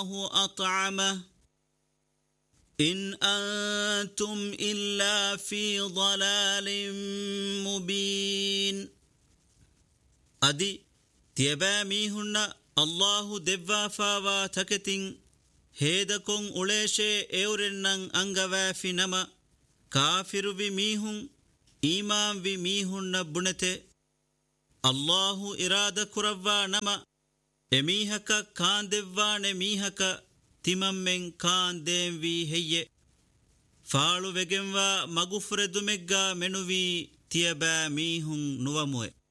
الله أطعمه إن أنتم إلا في ضلال مبين أدي تيباميهن الله دبا فاوا تكتين هيدكم أوليشي اورنن أنغوا في نما كافر بميهن إيمان بميهن بنته الله إرادة كروا نما එමීහක කාන්දෙව්වානෙ මීහක තිමම්මෙන් කාන්දේම් වී හෙయ్యෙ ފާޅު ވެގެންވާ މަގުފުރެ ދުމެއްގައި މެނުވީ ތިޔބައި މީހުން ނުވަމުވެ